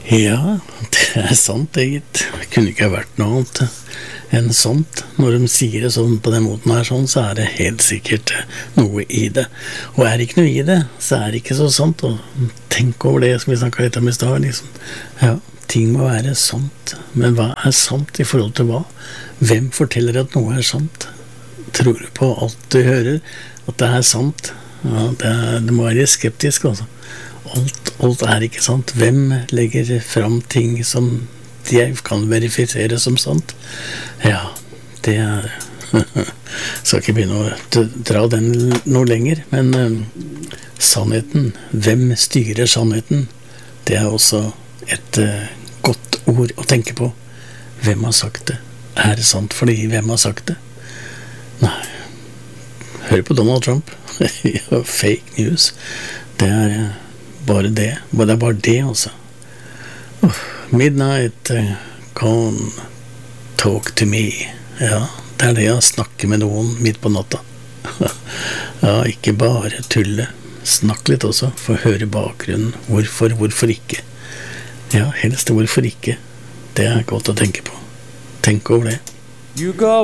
Ja, det sant, det gitt. Det kunne ikke vært noe annet enn sant. Når de sier det sånn på den måten her, sånn, så det helt sikkert noe i det. Og det ikke noe i det, så det ikke så sant. Og tenk over det som vi snakket litt om i stad, liksom. Ja, ting må være sant. Men hva sant i forhold til hva? Hvem forteller at noe sant? Tror du på alt du hører, at det sant? Ja, det må være skeptisk, altså. Alt ikke sant. Hvem legger fram ting som de kan verifisere som sant? Ja, det skal ikke begynne å dra den noe lenger, men sannheten, hvem styrer sannheten? Det også et godt ord å tenke på. Hvem har sagt det? Det sant fordi hvem har sagt det? Nei, hør på Donald Trump. Ja, fake news. Det bare det. Det bare det, altså. Midnight Can't Talk to Me. Ja, det det å snakke med noen midt på natta. Ja, ikke bare tulle. Snakk litt også, for å høre bakgrunnen. Hvorfor ikke? Ja, helst hvorfor ikke. Det godt å tenke på. Tenk over det. You go